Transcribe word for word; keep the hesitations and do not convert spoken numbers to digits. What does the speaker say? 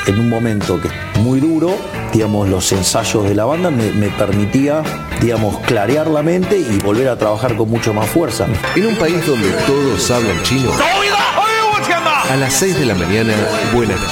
en un momento que es muy duro, digamos, los ensayos de la banda me, me permitía, digamos, clarear la mente y volver a trabajar con mucho más fuerza. En un país donde todos hablan chino, a las seis de la mañana, buenas